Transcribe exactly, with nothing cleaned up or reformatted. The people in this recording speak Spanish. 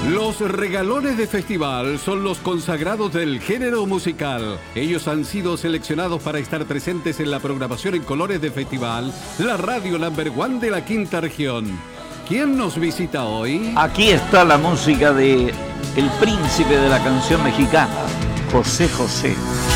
Los regalones de festival son los consagrados del género musical. Ellos han sido seleccionados para estar presentes en la programación en colores de festival, la radio number one de la quinta región. ¿Quién nos visita hoy? Aquí está la música de el príncipe de la canción mexicana, José José.